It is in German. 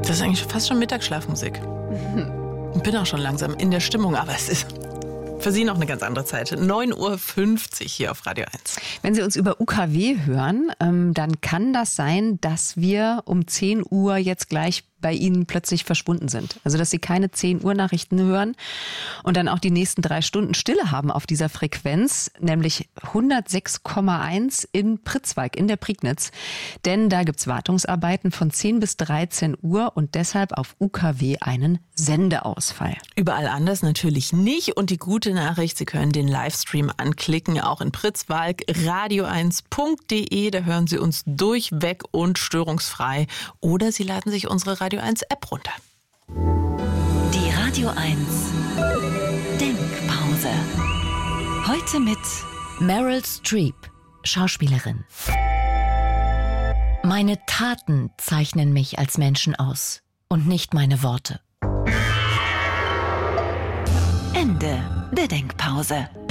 Das ist eigentlich fast schon Mittagsschlafmusik. Ich bin auch schon langsam in der Stimmung, aber es ist für Sie noch eine ganz andere Zeit. 9:50 Uhr hier auf Radio 1. Wenn Sie uns über UKW hören, dann kann das sein, dass wir um 10 Uhr jetzt gleich bei Ihnen plötzlich verschwunden sind. Also dass Sie keine 10 Uhr Nachrichten hören und dann auch die nächsten 3 Stunden Stille haben auf dieser Frequenz, nämlich 106,1 in Pritzwalk, in der Prignitz. Denn da gibt's Wartungsarbeiten von 10 bis 13 Uhr und deshalb auf UKW einen Sendeausfall. Überall anders natürlich nicht. Und die gute Nachricht, Sie können den Livestream anklicken, auch in Pritzwalk, radio1.de. Da hören Sie uns durchweg und störungsfrei. Oder Sie laden sich unsere Radio 1 App runter. Die Radio 1 Denkpause. Heute mit Meryl Streep, Schauspielerin. Meine Taten zeichnen mich als Menschen aus und nicht meine Worte. Ende der Denkpause.